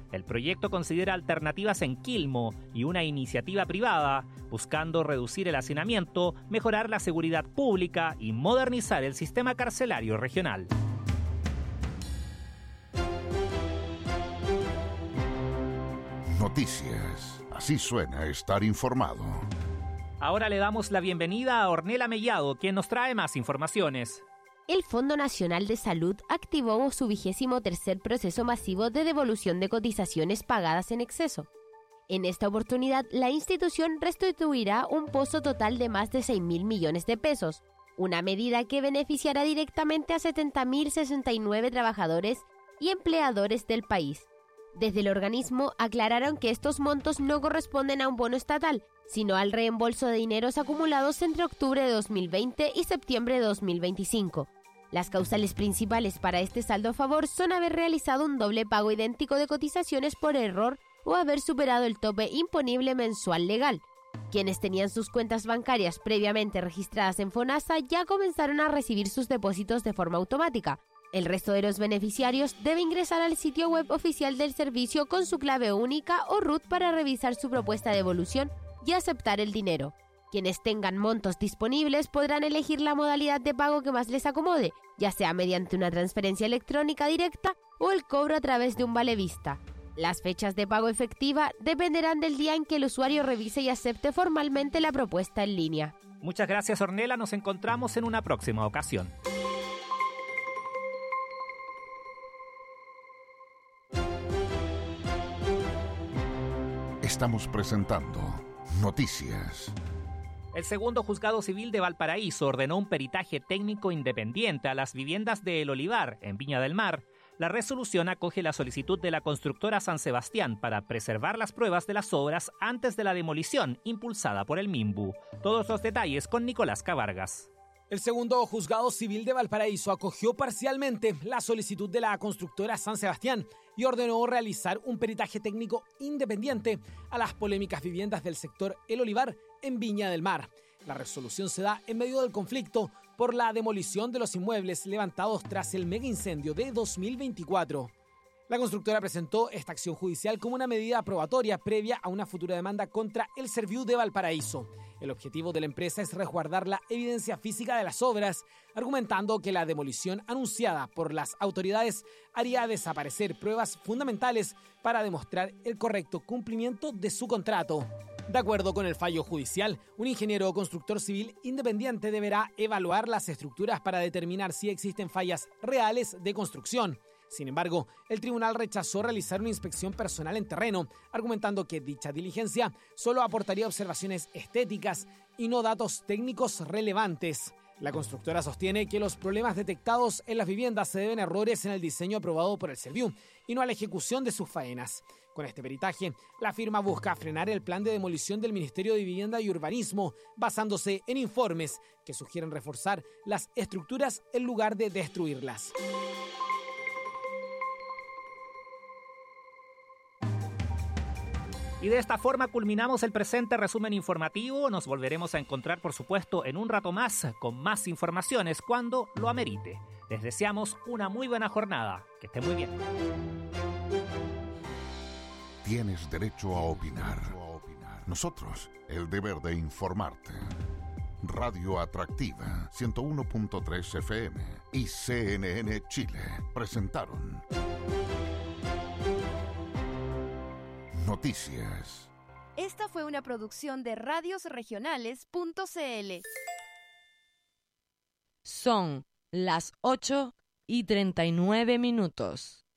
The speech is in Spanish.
El proyecto considera alternativas en Quilmo y una iniciativa privada, buscando reducir el hacinamiento, mejorar la seguridad pública y modernizar el sistema carcelario regional. Noticias. Así suena estar informado. Ahora le damos la bienvenida a Ornella Mellado, quien nos trae más informaciones. El Fondo Nacional de Salud activó su 23º proceso masivo de devolución de cotizaciones pagadas en exceso. En esta oportunidad, la institución restituirá un pozo total de más de 6.000 millones de pesos, una medida que beneficiará directamente a 70.069 trabajadores y empleadores del país. Desde el organismo aclararon que estos montos no corresponden a un bono estatal, sino al reembolso de dineros acumulados entre octubre de 2020 y septiembre de 2025. Las causales principales para este saldo a favor son haber realizado un doble pago idéntico de cotizaciones por error o haber superado el tope imponible mensual legal. Quienes tenían sus cuentas bancarias previamente registradas en FONASA ya comenzaron a recibir sus depósitos de forma automática. El resto de los beneficiarios debe ingresar al sitio web oficial del servicio con su clave única o RUT para revisar su propuesta de devolución y aceptar el dinero. Quienes tengan montos disponibles podrán elegir la modalidad de pago que más les acomode, ya sea mediante una transferencia electrónica directa o el cobro a través de un vale vista. Las fechas de pago efectiva dependerán del día en que el usuario revise y acepte formalmente la propuesta en línea. Muchas gracias, Ornella. Nos encontramos en una próxima ocasión. Estamos presentando Noticias. El segundo juzgado civil de Valparaíso ordenó un peritaje técnico independiente a las viviendas de El Olivar, en Viña del Mar. La resolución acoge la solicitud de la constructora San Sebastián para preservar las pruebas de las obras antes de la demolición impulsada por el MIMBU. Todos los detalles con Nicolás Cavargas. El segundo juzgado civil de Valparaíso acogió parcialmente la solicitud de la constructora San Sebastián y ordenó realizar un peritaje técnico independiente a las polémicas viviendas del sector El Olivar en Viña del Mar. La resolución se da en medio del conflicto por la demolición de los inmuebles levantados tras el mega incendio de 2024. La constructora presentó esta acción judicial como una medida probatoria previa a una futura demanda contra el Serviu de Valparaíso. El objetivo de la empresa es resguardar la evidencia física de las obras, argumentando que la demolición anunciada por las autoridades haría desaparecer pruebas fundamentales para demostrar el correcto cumplimiento de su contrato. De acuerdo con el fallo judicial, un ingeniero o constructor civil independiente deberá evaluar las estructuras para determinar si existen fallas reales de construcción. Sin embargo, el tribunal rechazó realizar una inspección personal en terreno, argumentando que dicha diligencia solo aportaría observaciones estéticas y no datos técnicos relevantes. La constructora sostiene que los problemas detectados en las viviendas se deben a errores en el diseño aprobado por el Serviu y no a la ejecución de sus faenas. Con este peritaje, la firma busca frenar el plan de demolición del Ministerio de Vivienda y Urbanismo, basándose en informes que sugieren reforzar las estructuras en lugar de destruirlas. Y de esta forma culminamos el presente resumen informativo. Nos volveremos a encontrar, por supuesto, en un rato más con más informaciones cuando lo amerite. Les deseamos una muy buena jornada. Que estén muy bien. Tienes derecho a opinar. Nosotros, el deber de informarte. Radio Atractiva 101.3 FM y CNN Chile presentaron Noticias. Esta fue una producción de radiosregionales.cl. Son las 8:39.